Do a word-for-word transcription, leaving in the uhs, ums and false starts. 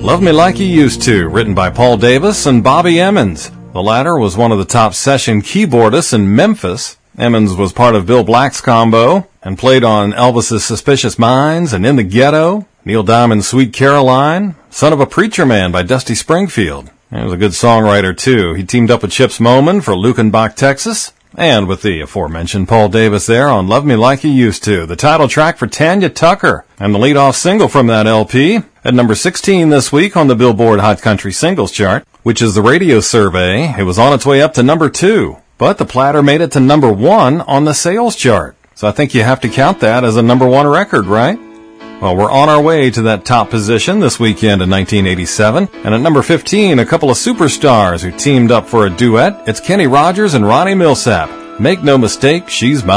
Love Me Like You Used To, written by Paul Davis and Bobby Emmons. The latter was one of the top session keyboardists in Memphis. Emmons was part of Bill Black's combo and played on Elvis's Suspicious Minds and In the Ghetto, Neil Diamond's Sweet Caroline, Son of a Preacher Man by Dusty Springfield. He was a good songwriter, too. He teamed up with Chips Moman for Lukenbach, Texas, and with the aforementioned Paul Davis there on Love Me Like You Used To, the title track for Tanya Tucker, and the lead-off single from that L P, at number sixteen this week on the Billboard Hot Country Singles Chart, which is the radio survey. It was on its way up to number two, but the Platter made it to number one on the sales chart. So I think you have to count that as a number one record, right? Well, we're on our way to that top position this weekend in nineteen eighty-seven. And at number fifteen, a couple of superstars who teamed up for a duet. It's Kenny Rogers and Ronnie Milsap. Make no mistake, she's mine.